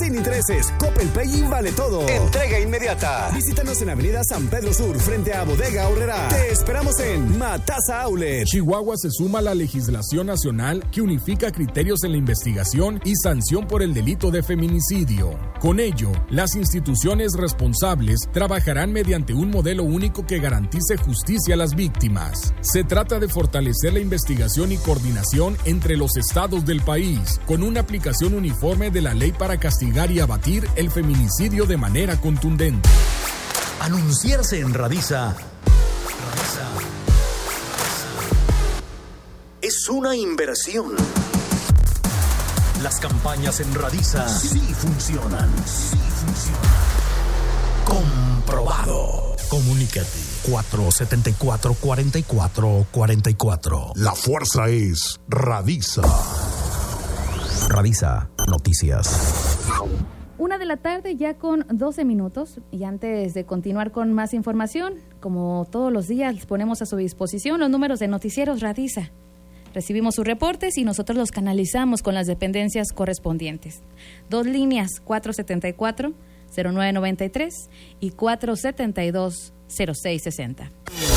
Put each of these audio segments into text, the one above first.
sin intereses, Coppel Pay y Vale Todo. Entrega inmediata. Visítanos en Avenida San Pedro Sur, frente a Bodega Aurrerá. Te esperamos en Matasa Outlet. Chihuahua se suma a la legislación nacional que unifica criterios en la investigación y sanción por el delito de feminicidio. Con ello, las instituciones responsables trabajarán mediante un modelo único que garantice justicia a las víctimas. Se trata de fortalecer la investigación y coordinación entre los estados del país, con una aplicación uniforme de la ley para castigar y abatir el feminicidio de manera contundente. Anunciarse en Radisa es una inversión. Las campañas en Radisa sí funcionan. Comprobado. Comunícate 474-4444. La fuerza es Radisa. Radisa Noticias. 1:00 p.m. ya con 12 minutos. Y antes de continuar con más información, como todos los días, les ponemos a su disposición los números de Noticieros Radisa. Recibimos sus reportes y nosotros los canalizamos con las dependencias correspondientes. 2 líneas, 474-0993 y 472-0660.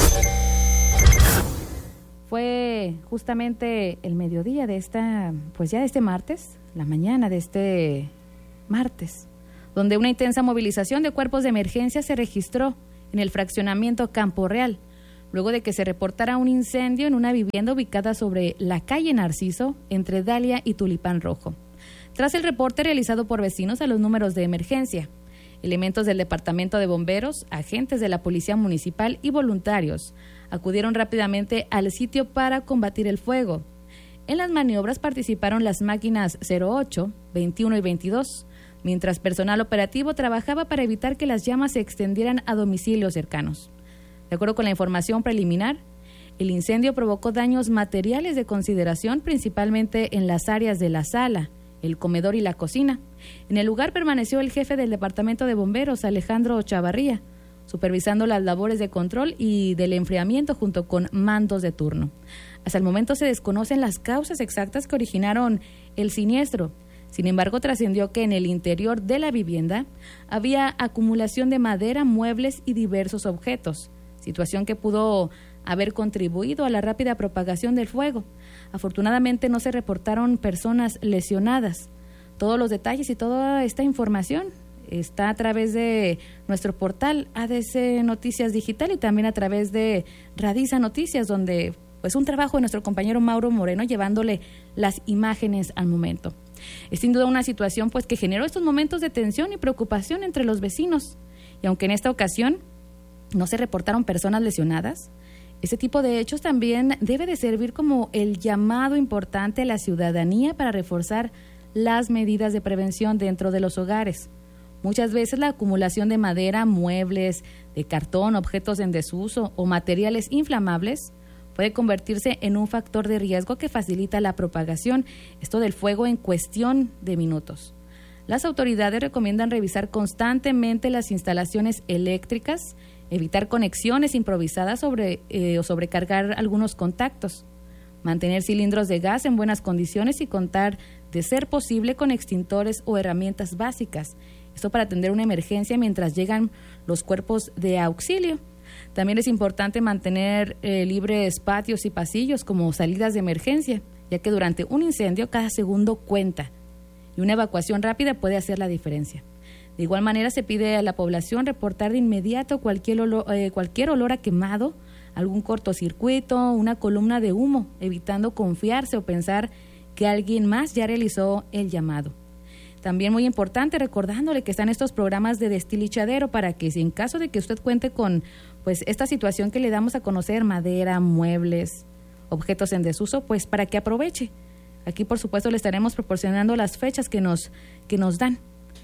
Fue justamente el mediodía de este martes, la mañana de este martes, donde una intensa movilización de cuerpos de emergencia se registró en el fraccionamiento Campo Real, luego de que se reportara un incendio en una vivienda ubicada sobre la calle Narciso, entre Dalia y Tulipán Rojo. Tras el reporte realizado por vecinos a los números de emergencia, elementos del Departamento de Bomberos, agentes de la Policía Municipal y voluntarios acudieron rápidamente al sitio para combatir el fuego. En las maniobras participaron las máquinas 08, 21 y 22, mientras personal operativo trabajaba para evitar que las llamas se extendieran a domicilios cercanos. De acuerdo con la información preliminar, el incendio provocó daños materiales de consideración, principalmente en las áreas de la sala, el comedor y la cocina. En el lugar permaneció el jefe del Departamento de Bomberos, Alejandro Chavarría, supervisando las labores de control y del enfriamiento junto con mandos de turno. Hasta el momento se desconocen las causas exactas que originaron el siniestro. Sin embargo, trascendió que en el interior de la vivienda había acumulación de madera, muebles y diversos objetos, situación que pudo haber contribuido a la rápida propagación del fuego. Afortunadamente no se reportaron personas lesionadas. Todos los detalles y toda esta información está a través de nuestro portal ADC Noticias Digital y también a través de Radisa Noticias, donde pues un trabajo de nuestro compañero Mauro Moreno llevándole las imágenes al momento. Es sin duda una situación pues que generó estos momentos de tensión y preocupación entre los vecinos. Y aunque en esta ocasión no se reportaron personas lesionadas, ese tipo de hechos también debe de servir como el llamado importante a la ciudadanía para reforzar las medidas de prevención dentro de los hogares. Muchas veces la acumulación de madera, muebles, de cartón, objetos en desuso o materiales inflamables puede convertirse en un factor de riesgo que facilita la propagación, esto del fuego, en cuestión de minutos. Las autoridades recomiendan revisar constantemente las instalaciones eléctricas, evitar conexiones improvisadas o sobrecargar algunos contactos, mantener cilindros de gas en buenas condiciones y contar, de ser posible, con extintores o herramientas básicas. Esto para atender una emergencia mientras llegan los cuerpos de auxilio. También es importante mantener libres patios y pasillos como salidas de emergencia, ya que durante un incendio cada segundo cuenta y una evacuación rápida puede hacer la diferencia. De igual manera, se pide a la población reportar de inmediato cualquier olor a quemado, algún cortocircuito, una columna de humo, evitando confiarse o pensar que alguien más ya realizó el llamado. También muy importante, recordándole que están estos programas de destilichadero para que, si en caso de que usted cuente con pues esta situación que le damos a conocer, madera, muebles, objetos en desuso, pues para que aproveche. Aquí, por supuesto, le estaremos proporcionando las fechas que nos dan.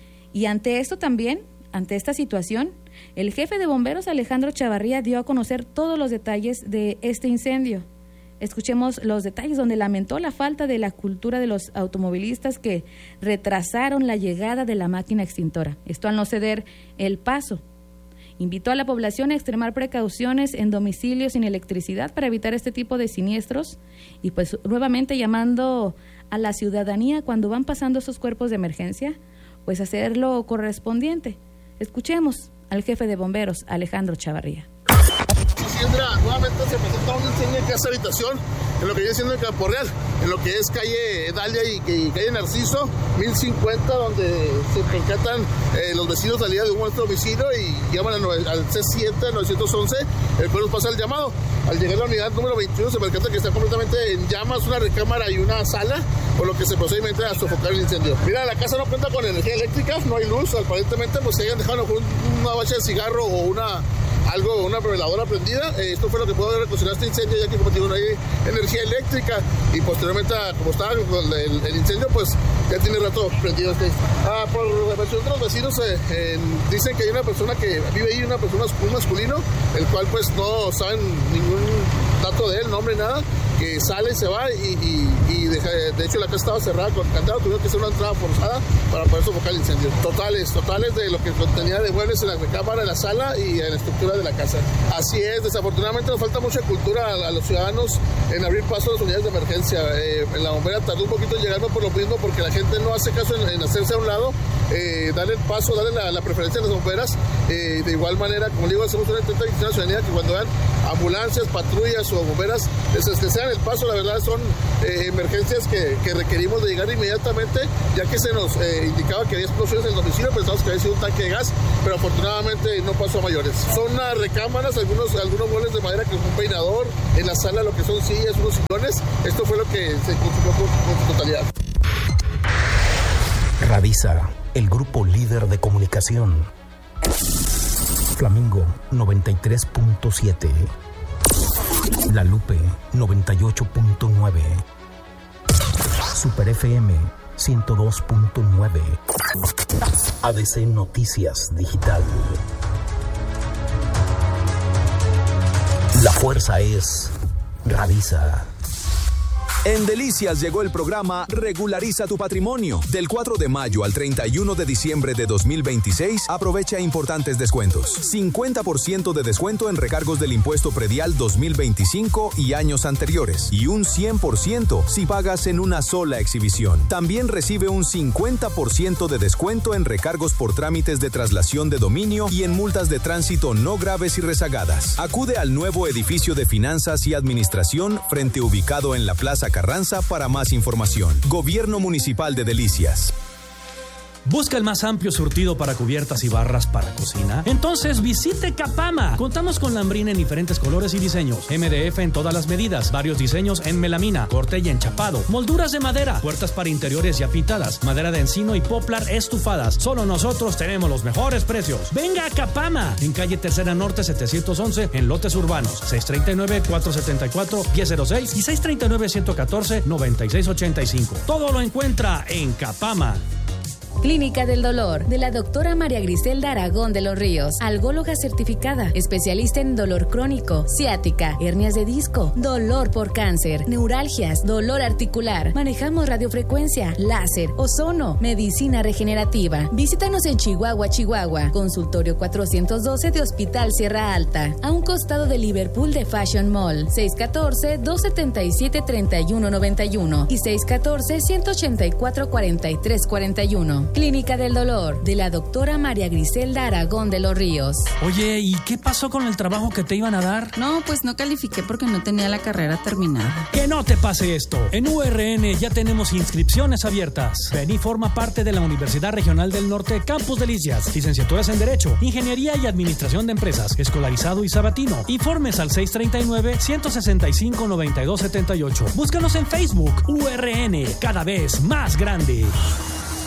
Y ante esto también, ante esta situación, el jefe de bomberos, Alejandro Chavarría, dio a conocer todos los detalles de este incendio. Escuchemos los detalles, donde lamentó la falta de la cultura de los automovilistas que retrasaron la llegada de la máquina extintora, esto al no ceder el paso. Invitó a la población a extremar precauciones en domicilios sin electricidad para evitar este tipo de siniestros y pues nuevamente llamando a la ciudadanía, cuando van pasando esos cuerpos de emergencia, pues hacer lo correspondiente. Escuchemos al jefe de bomberos, Alejandro Chavarría. Sandra, nuevamente se presenta un incendio en casa habitación, en lo que viene siendo en Campo Real, en lo que es calle Dalia y calle Narciso, 1050, donde se percatan los vecinos al día de un muerto domicilio y llaman al C7 911, el cual nos pasa el llamado. Al llegar a la unidad número 21 se percata que está completamente en llamas, una recámara y una sala, por lo que se procede a sofocar el incendio. Mira, la casa no cuenta con energía eléctrica, no hay luz, aparentemente pues se hayan dejado una bacha de cigarro o una veladora prendida. Esto fue lo que pudo haber ocasionado este incendio, ya que como digo, no hay energía eléctrica y posteriormente, como estaba el incendio, pues ya tiene rato prendido este. Por la versión de los vecinos, dicen que hay una persona que vive ahí, un masculino, el cual pues no saben ningún dato de él, nombre, nada, que sale, se va y de hecho la casa estaba cerrada con candado, tuvieron que hacer una entrada forzada para poder sofocar el incendio. Totales de lo que contenía de muebles en la recámara, en la sala y en la estructura de la casa. Así es, desafortunadamente nos falta mucha cultura a los ciudadanos en abrir paso a las unidades de emergencia. La bombera tardó un poquito en llegarme por lo mismo, porque la gente no hace caso en hacerse a un lado, darle el paso, darle la preferencia a las bomberas. De igual manera, como digo, hacemos una intenta de la ciudadanía que cuando vean ambulancias, patrullas o bomberas, les cedan el paso. La verdad son emergencias que requerimos de llegar inmediatamente, ya que se nos indicaba que había explosiones en el domicilio, pensamos que había sido un tanque de gas, pero afortunadamente no pasó a mayores. Son unas recámaras, algunos muebles de madera que es un peinador, en la sala lo que son sillas, unos sillones. Esto fue lo que se consumió con su totalidad. Radisa, el grupo líder de comunicación. Flamingo 93.7. La Lupe 98.9. Super FM 102.9. ADC Noticias Digital. La fuerza es Radisa. En Delicias llegó el programa Regulariza tu Patrimonio. Del 4 de mayo al 31 de diciembre de 2026, aprovecha importantes descuentos. 50% de descuento en recargos del impuesto predial 2025 y años anteriores. Y un 100% si pagas en una sola exhibición. También recibe un 50% de descuento en recargos por trámites de traslación de dominio y en multas de tránsito no graves y rezagadas. Acude al nuevo edificio de Finanzas y Administración, frente ubicado en la Plaza Carranza, para más información. Gobierno Municipal de Delicias. ¿Busca el más amplio surtido para cubiertas y barras para cocina? Entonces visite Capama. Contamos con lambrina en diferentes colores y diseños, MDF en todas las medidas, varios diseños en melamina, corte y enchapado, molduras de madera, puertas para interiores ya pintadas, madera de encino y poplar estufadas. Solo nosotros tenemos los mejores precios. Venga a Capama, en calle Tercera Norte 711, en lotes urbanos, 639-474-1006 y 639-114-9685. Todo lo encuentra en Capama. Clínica del Dolor, de la doctora María Griselda Aragón de los Ríos, algóloga certificada, especialista en dolor crónico, ciática, hernias de disco, dolor por cáncer, neuralgias, dolor articular. Manejamos radiofrecuencia, láser, ozono, medicina regenerativa. Visítanos en Chihuahua, consultorio 412 de Hospital Sierra Alta, a un costado de Liverpool de Fashion Mall, 614-277-3191 y 614-184-4341. Clínica del Dolor, de la doctora María Griselda Aragón de los Ríos. Oye, ¿y qué pasó con el trabajo que te iban a dar? No, pues no califiqué porque no tenía la carrera terminada. ¡Que no te pase esto! En URN ya tenemos inscripciones abiertas. Ven y forma parte de la Universidad Regional del Norte, Campus Delicias. Licenciaturas en Derecho, Ingeniería y Administración de Empresas, Escolarizado y Sabatino. Informes al 639-165-9278. Búscanos en Facebook. URN, cada vez más grande.